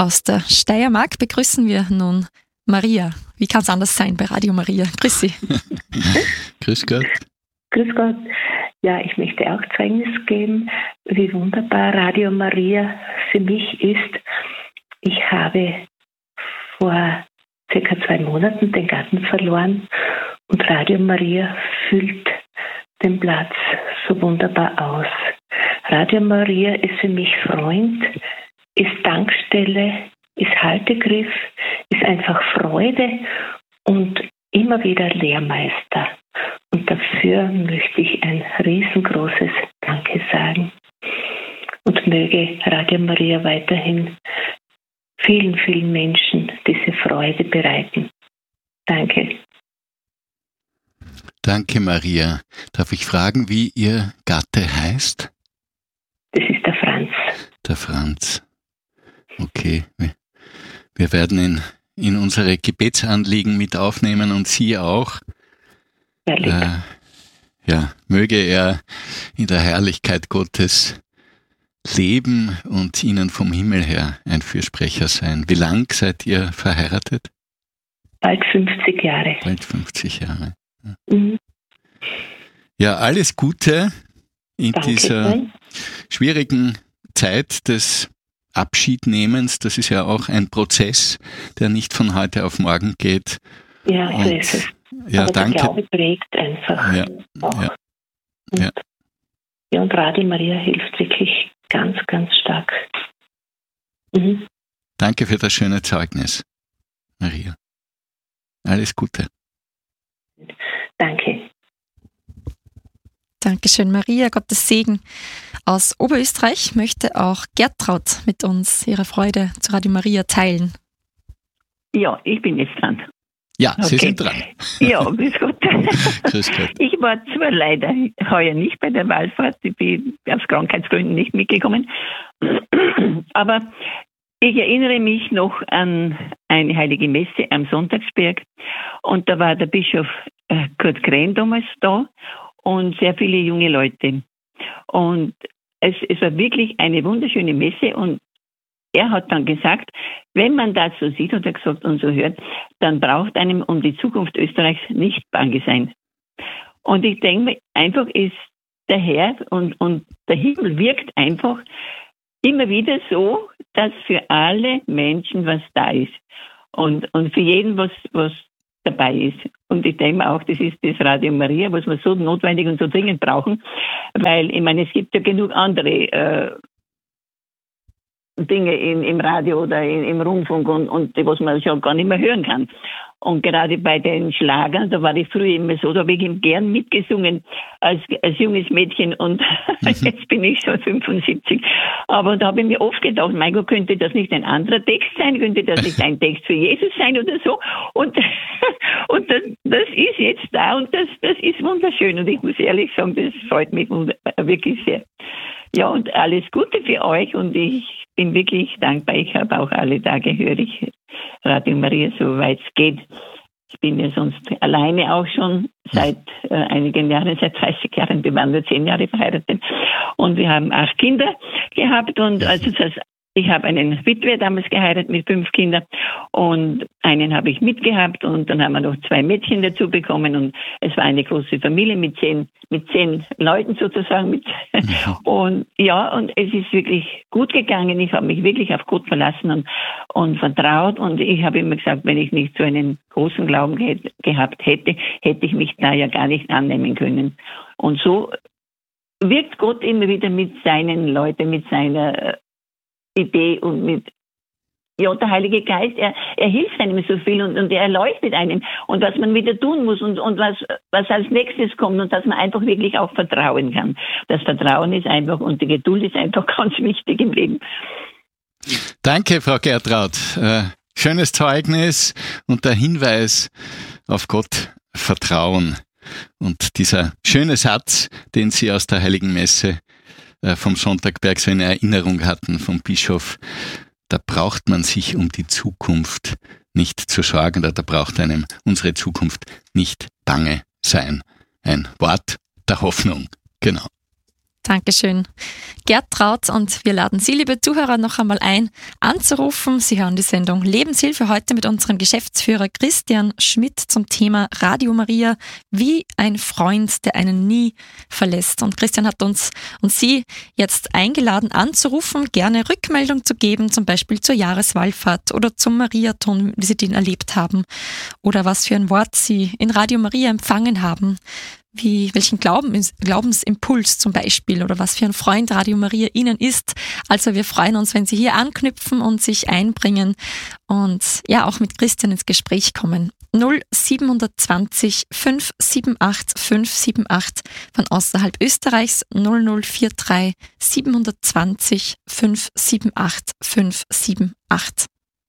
Aus der Steiermark begrüßen wir nun Maria. Wie kann es anders sein bei Radio Maria? Grüß Sie. Grüß Gott. Grüß Gott. Ja, ich möchte auch Zeugnis geben, wie wunderbar Radio Maria für mich ist. Ich habe vor circa 2 Monaten den Gatten verloren und Radio Maria füllt den Platz so wunderbar aus. Radio Maria ist für mich Freund, ist Tankstelle, ist Haltegriff, ist einfach Freude und immer wieder Lehrmeister. Und dafür möchte ich ein riesengroßes Danke sagen. Und möge Radio Maria weiterhin vielen, vielen Menschen diese Freude bereiten. Danke. Danke, Maria. Darf ich fragen, wie Ihr Gatte heißt? Das ist der Franz. Der Franz. Okay. Wir werden ihn in unsere Gebetsanliegen mit aufnehmen und Sie auch. Möge er in der Herrlichkeit Gottes leben und Ihnen vom Himmel her ein Fürsprecher sein. Wie lang seid ihr verheiratet? Bald 50 Jahre. Bald 50 Jahre. Ja, Mhm. Alles Gute in Danke dieser schön. schwierigen Zeit des Abschiednehmens. Das ist ja auch ein Prozess, der nicht von heute auf morgen geht. Ja, so ist es. Ja, Aber danke. der Glaube prägt einfach. Ja, auch. ja, Und, ja. ja, und Radio Maria hilft wirklich ganz, ganz stark. Mhm. Danke für das schöne Zeugnis, Maria. Alles Gute. Danke. Dankeschön, Maria. Gottes Segen. Aus Oberösterreich möchte auch Gertraud mit uns ihre Freude zu Radio Maria teilen. Ja, ich bin jetzt dran. Ja, Sie Okay. sind dran. Ja, grüß Gott. Grüß Gott. Ich war zwar leider heuer nicht bei der Wallfahrt, ich bin aus Krankheitsgründen nicht mitgekommen, aber ich erinnere mich noch an eine heilige Messe am Sonntagsberg und da war der Bischof Kurt Kren damals da und sehr viele junge Leute. Und es war wirklich eine wunderschöne Messe und er hat dann gesagt, wenn man das so sieht, hat er gesagt und so hört, dann braucht einem um die Zukunft Österreichs nicht bange sein. Und ich denke mir, einfach ist der Herr und der Himmel wirkt einfach immer wieder so, dass für alle Menschen was da ist. Und für jeden was dabei ist. Und ich denke mir auch, das ist das Radio Maria, was wir so notwendig und so dringend brauchen, weil, ich meine, es gibt ja genug andere Dinge im Radio oder im Rundfunk und die, was man schon gar nicht mehr hören kann. Und gerade bei den Schlagern, da war ich früher immer so, da habe ich ihm gern mitgesungen als junges Mädchen und jetzt bin ich schon 75. Aber da habe ich mir oft gedacht, mein Gott, könnte das nicht ein anderer Text sein? Könnte das nicht ein Text für Jesus sein oder so? Und das ist jetzt da und das ist wunderschön. Und ich muss ehrlich sagen, das freut mich wirklich sehr. Ja, und alles Gute für euch und ich bin wirklich dankbar. Ich habe auch alle Tage höre ich Radio Maria, soweit es geht. Ich bin ja sonst alleine auch schon seit einigen Jahren, seit 30 Jahren. Wir waren nur 10 Jahre verheiratet und wir haben 8 Kinder gehabt und also ich habe einen Witwe damals geheiratet mit 5 Kindern und einen habe ich mitgehabt und dann haben wir noch 2 Mädchen dazu bekommen und es war eine große Familie mit 10 Leuten sozusagen. Und ja, und es ist wirklich gut gegangen. Ich habe mich wirklich auf Gott verlassen und vertraut und ich habe immer gesagt, wenn ich nicht so einen großen Glauben gehabt hätte, hätte ich mich da ja gar nicht annehmen können. Und so wirkt Gott immer wieder mit seinen Leuten, mit seiner Idee und mit, ja, der Heilige Geist, er hilft einem so viel und er erleuchtet einem und was man wieder tun muss und was als nächstes kommt und dass man einfach wirklich auch vertrauen kann. Das Vertrauen ist einfach und die Geduld ist einfach ganz wichtig im Leben. Danke, Frau Gertraud. Schönes Zeugnis und der Hinweis auf Gott vertrauen. Und dieser schöne Satz, den Sie aus der Heiligen Messe vom Sonntagberg so in Erinnerung hatten vom Bischof, da braucht man sich um die Zukunft nicht zu sorgen, da braucht einem unsere Zukunft nicht bange sein. Ein Wort der Hoffnung, genau. Dankeschön, Gertraud. Und wir laden Sie, liebe Zuhörer, noch einmal ein, anzurufen. Sie hören die Sendung Lebenshilfe heute mit unserem Geschäftsführer Christian Schmidt zum Thema Radio Maria, wie ein Freund, der einen nie verlässt. Und Christian hat uns und Sie jetzt eingeladen, anzurufen, gerne Rückmeldung zu geben, zum Beispiel zur Jahreswallfahrt oder zum Mariathon, wie Sie den erlebt haben, oder was für ein Wort Sie in Radio Maria empfangen haben. Welchen Glaubensimpuls zum Beispiel oder was für ein Freund Radio Maria Ihnen ist. Also wir freuen uns, wenn Sie hier anknüpfen und sich einbringen und ja auch mit Christian ins Gespräch kommen. 0720 578 578 von außerhalb Österreichs, 0043 720 578 578.